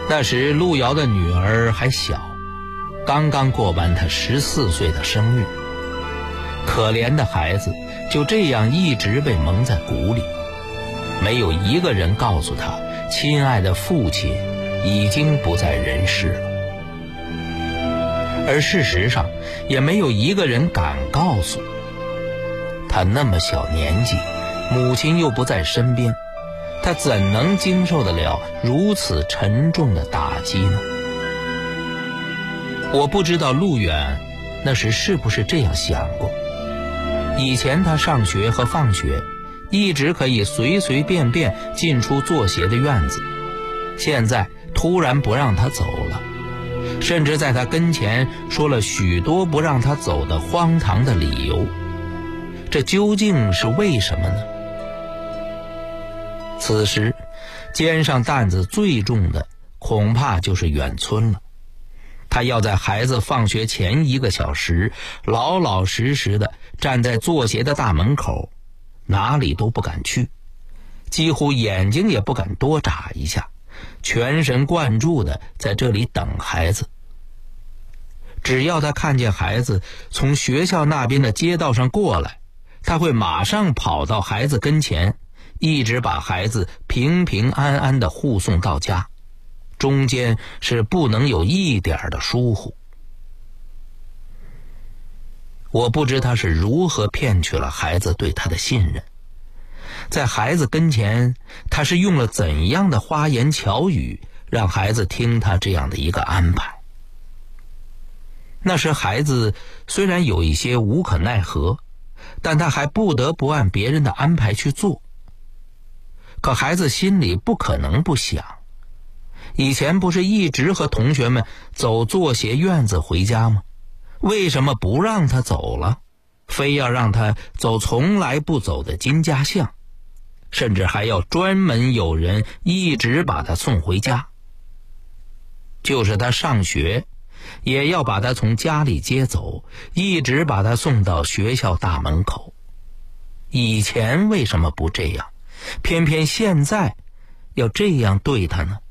那时路遥的女儿还小，刚刚过完她14岁的生日。可怜的孩子就这样一直被蒙在鼓里，没有一个人告诉他，亲爱的父亲已经不在人世了。而事实上，也没有一个人敢告诉他，那么小年纪，母亲又不在身边，他怎能经受得了如此沉重的打击呢？我不知道陆远那时是不是这样想过。以前他上学和放学一直可以随随便便进出作协的院子，现在突然不让他走了，甚至在他跟前说了许多不让他走的荒唐的理由，这究竟是为什么呢？此时肩上担子最重的恐怕就是远村了。他要在孩子放学前1个小时老老实实的站在作协的大门口，哪里都不敢去，几乎眼睛也不敢多眨一下，全神贯注的在这里等孩子。只要他看见孩子从学校那边的街道上过来，他会马上跑到孩子跟前，一直把孩子平平安安的护送到家，中间是不能有一点的疏忽。我不知他是如何骗取了孩子对他的信任，在孩子跟前，他是用了怎样的花言巧语让孩子听他这样的一个安排。那时孩子虽然有一些无可奈何，但他还不得不按别人的安排去做。可孩子心里不可能不想，以前不是一直和同学们走作协院子回家吗？为什么不让他走了？非要让他走从来不走的金家巷，甚至还要专门有人一直把他送回家。就是他上学，也要把他从家里接走，一直把他送到学校大门口。以前为什么不这样？偏偏现在要这样对他呢？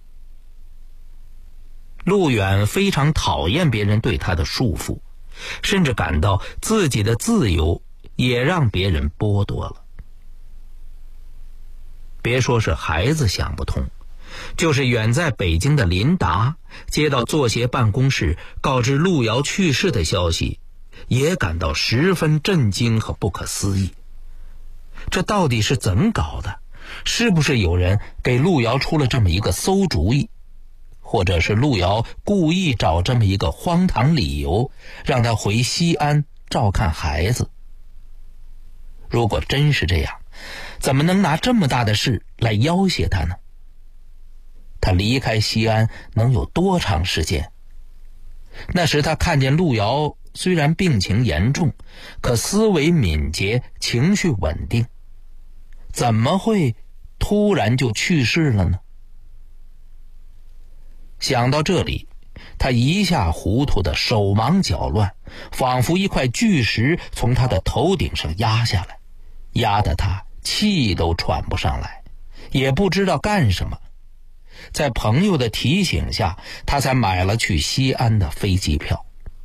陆远非常讨厌别人对他的束缚，甚至感到自己的自由也让别人剥夺了。别说是孩子想不通，就是远在北京的林达接到作协办公室告知陆遥去世的消息，也感到十分震惊和不可思议。这到底是怎么搞的？是不是有人给陆遥出了这么一个馊主意？或者是陆遥故意找这么一个荒唐理由，让他回西安照看孩子？如果真是这样，怎么能拿这么大的事来要挟他呢？他离开西安能有多长时间？那时他看见陆遥虽然病情严重，可思维敏捷，情绪稳定，怎么会突然就去世了呢？想到这里，他一下糊涂的手忙脚乱，仿佛一块巨石从他的头顶上压下来，压得他气都喘不上来，也不知道干什么。在朋友的提醒下，他才买了去西安的飞机票。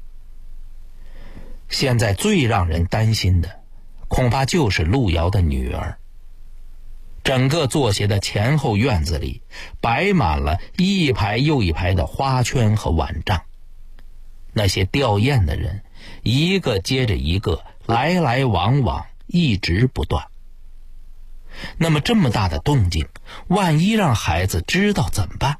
现在最让人担心的，恐怕就是陆遥的女儿。整个作协的前后院子里摆满了一排又一排的花圈和碗帐，那些吊唁的人一个接着一个，来来往往，一直不断。那么这么大的动静，万一让孩子知道怎么办？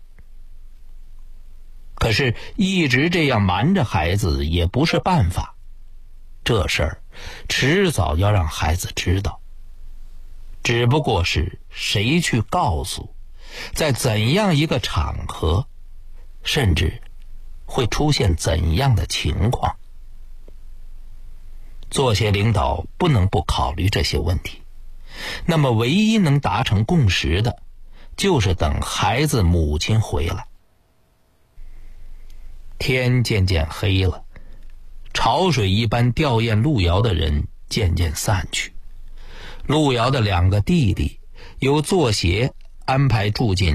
可是一直这样瞒着孩子也不是办法，这事儿迟早要让孩子知道。只不过是谁去告诉，在怎样一个场合，甚至会出现怎样的情况。作协领导不能不考虑这些问题，那么唯一能达成共识的，就是等孩子母亲回来。天渐渐黑了，潮水一般吊唁陆遥的人渐渐散去。陆遥的2个弟弟由作协安排住进